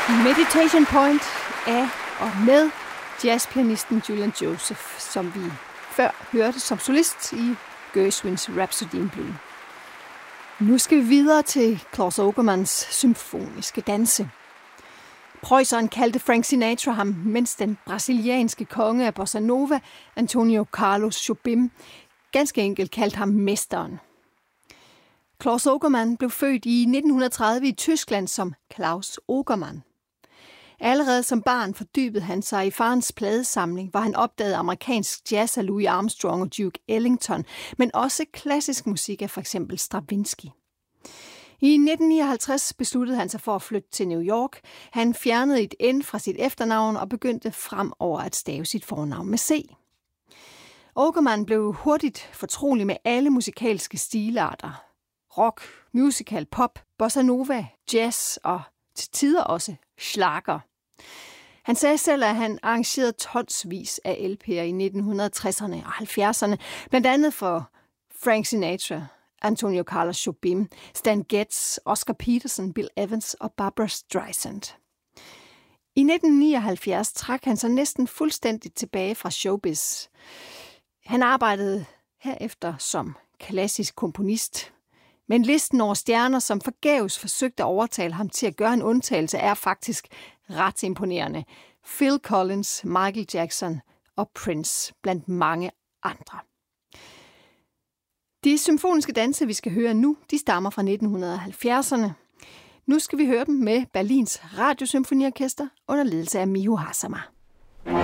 Meditation Point af og med jazzpianisten Julian Joseph, som vi før hørte som solist i Gershwins Rhapsody in Blue. Nu skal vi videre til Klaus Ogermans symfoniske danse. Preusseren kaldte Frank Sinatra ham, mens den brasilianske konge af bossa nova, Antonio Carlos Jobim, ganske enkelt kaldte ham mesteren. Klaus Ogerman blev født i 1930 i Tyskland som Klaus Ogerman. Allerede som barn fordybede han sig i farens pladesamling, hvor han opdagede amerikansk jazz af Louis Armstrong og Duke Ellington, men også klassisk musik af f.eks. Stravinsky. I 1959 besluttede han sig for at flytte til New York. Han fjernede et N fra sit efternavn og begyndte fremover at stave sit fornavn med C. Ogerman blev hurtigt fortrolig med alle musikalske stilarter. Rock, musical, pop, bossa nova, jazz og til tider også schlager. Han sagde selv, at han arrangerede tonsvis af LP'er i 1960'erne og 70'erne, blandt andet for Frank Sinatra, Antonio Carlos Jobim, Stan Getz, Oscar Peterson, Bill Evans og Barbra Streisand. I 1979 trak han sig næsten fuldstændigt tilbage fra showbiz. Han arbejdede herefter som klassisk komponist, men listen over stjerner, som forgæves forsøgte at overtale ham til at gøre en undtagelse, er faktisk ret imponerende. Phil Collins, Michael Jackson og Prince, blandt mange andre. De symfoniske danse, vi skal høre nu, de stammer fra 1970'erne. Nu skal vi høre dem med Berlins Radiosymfoniorkester under ledelse af Miho Hazama.